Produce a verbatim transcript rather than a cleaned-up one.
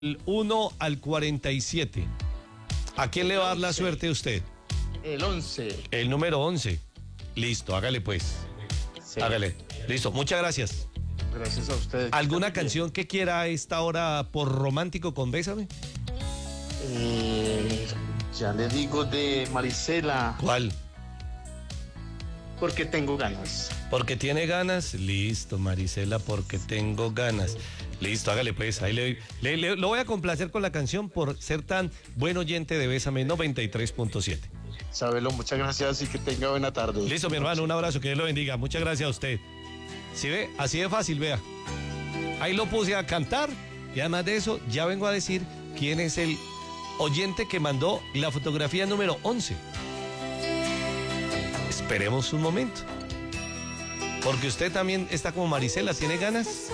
El uno al cuarenta y siete. ¿A quién le va a dar la suerte a usted? El once. El número once. Listo, hágale pues. Sí. Hágale. Listo, muchas gracias. Gracias a ustedes. ¿Alguna canción que quiera a esta hora por romántico con Bésame? Eh, ya le digo de Marisela, ¿Cuál? porque tengo ganas. Porque tiene ganas. Listo, Marisela, porque tengo ganas. Listo, hágale pues. Ahí le, le, le lo voy a complacer con la canción por ser tan buen oyente de Bésame noventa y tres punto siete. Sabelo, muchas gracias y que tenga buena tarde. Listo, mi hermano, un abrazo, que Dios lo bendiga. Muchas gracias a usted. ¿Sí ve? Así de fácil, vea. Ahí lo puse a cantar y además de eso ya vengo a decir quién es el oyente que mandó la fotografía número once. Esperemos un momento. Porque usted también está como Marisela, ¿tiene ganas?